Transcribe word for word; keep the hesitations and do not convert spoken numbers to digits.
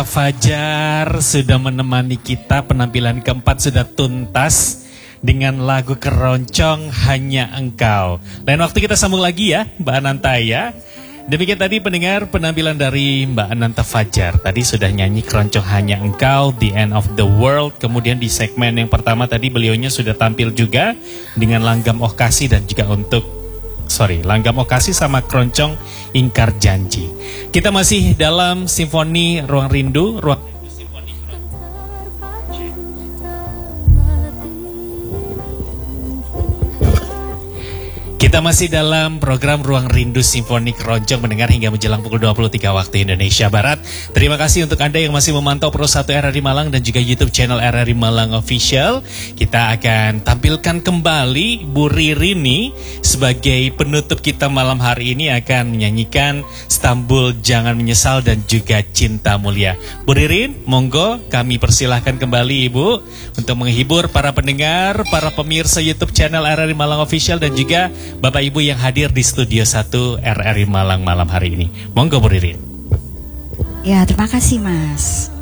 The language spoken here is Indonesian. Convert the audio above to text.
Ananta Fajar sudah menemani kita, penampilan keempat sudah tuntas dengan lagu Keroncong Hanya Engkau. Lain waktu kita sambung lagi ya Mbak Ananta ya. Demikian tadi pendengar penampilan dari Mbak Ananta Fajar. Tadi sudah nyanyi Keroncong Hanya Engkau, The End of the World. Kemudian di segmen yang pertama tadi beliaunya sudah tampil juga dengan Langgam Oh Kasih dan juga untuk Sorry, Langgam Oh Kasih sama Keroncong Ingkar Janji. Kita masih dalam Simfoni Ruang Rindu, Ruang Kita masih dalam program Ruang Rindu Simfoni Keroncong mendengar hingga menjelang pukul dua puluh tiga waktu Indonesia Barat. Terima kasih untuk Anda yang masih memantau Pro satu R R I Malang dan juga YouTube channel R R I Malang Official. Kita akan tampilkan kembali Bu Ririni sebagai penutup kita malam hari ini, akan menyanyikan Istanbul Jangan Menyesal dan juga Cinta Mulia. Bu Ririn, monggo kami persilahkan kembali Ibu untuk menghibur para pendengar, para pemirsa YouTube channel R R I Malang Official dan juga Bapak Ibu yang hadir di Studio satu R R I Malang malam hari ini. Monggo Bu Ririn. Ya, terima kasih Mas.